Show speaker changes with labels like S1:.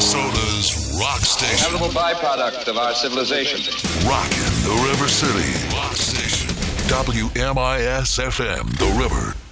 S1: Minnesota's rock station.
S2: Inevitable byproduct of our civilization.
S1: Rockin' the River City. Rock station. WMIS FM, The River.